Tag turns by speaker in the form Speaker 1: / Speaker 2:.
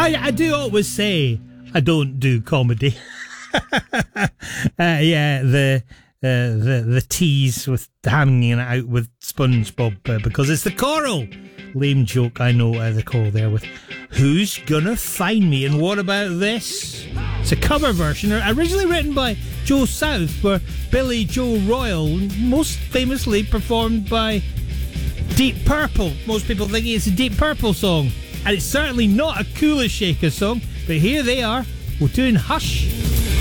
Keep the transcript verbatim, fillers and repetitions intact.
Speaker 1: I, I do always say I don't do comedy. uh, yeah, the uh, the the tease with hanging it out with SpongeBob uh, because it's the choral. Lame joke, I know, uh, the choral there with "Who's Gonna Find Me?" And what about this? It's a cover version, originally written by Joe South, where Billy Joe Royal, most famously performed by Deep Purple. Most people think it's a Deep Purple song, and it's certainly not a Kula Shaker song. But here they are. We're doing Hush.